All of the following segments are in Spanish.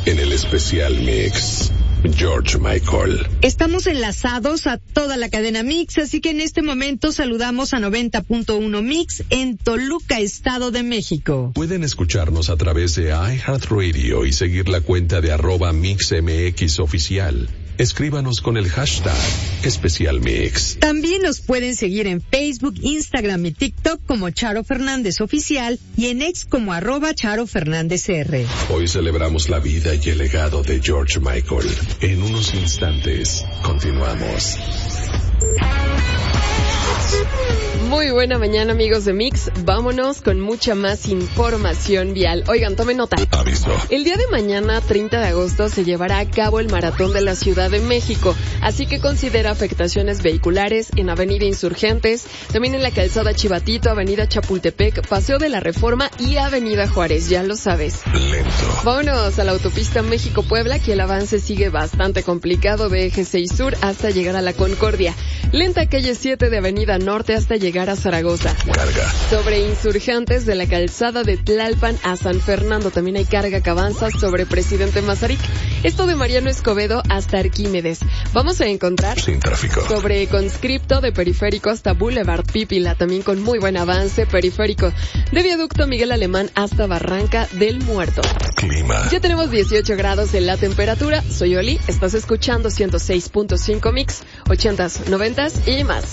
En el especial mix, George Michael. Estamos enlazados a toda la cadena Mix, así que en este momento saludamos a 90.1 Mix en Toluca, Estado de México. Pueden escucharnos a través de iHeartRadio y seguir la cuenta de @MixMX oficial. Escríbanos con el hashtag Especial Mix. También nos pueden seguir en Facebook, Instagram y TikTok como Charo Fernández Oficial y en X como @CharoFernándezR. Hoy celebramos la vida y el legado de George Michael. En unos instantes, continuamos. Muy buena mañana, amigos de Mix. Vámonos con mucha más información vial. Oigan, tomen nota. Aviso. El día de mañana, 30 de agosto, se llevará a cabo el Maratón de la Ciudad de México. Así que considera afectaciones vehiculares en Avenida Insurgentes, también en la Calzada Chivatito, Avenida Chapultepec, Paseo de la Reforma y Avenida Juárez. Ya lo sabes. Lento. Vámonos a la autopista México-Puebla, que el avance sigue bastante complicado de Eje 6 Sur hasta llegar a la Concordia. Lenta calle 7 de Avenida Norte hasta llegar a Zaragoza. Carga. Sobre Insurgentes de la Calzada de Tlalpan a San Fernando también hay carga que avanza sobre Presidente Mazarik. Esto de Mariano Escobedo hasta Arquímedes. Vamos a encontrar Sin tráfico. sobre Conscripto de Periférico hasta Boulevard Pípila, también con muy buen avance. Periférico de Viaducto Miguel Alemán hasta Barranca del Muerto. Clima. Ya tenemos 18 grados en la temperatura. Soy Oli, estás escuchando 106.5 Mix, 80s, 90s y más.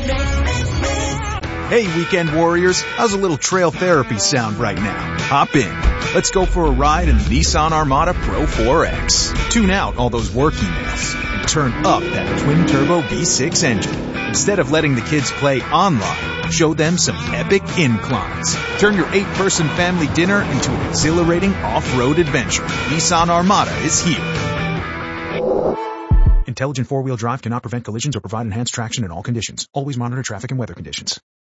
Hey, weekend warriors, how's a little trail therapy sound right now? Hop in. Let's go for a ride in the Nissan Armada Pro 4X. Tune out all those work emails and turn up that twin-turbo V6 engine. Instead of letting the kids play online, show them some epic inclines. Turn your 8-person family dinner into an exhilarating off-road adventure. Nissan Armada is here. Intelligent four-wheel drive cannot prevent collisions or provide enhanced traction in all conditions. Always monitor traffic and weather conditions.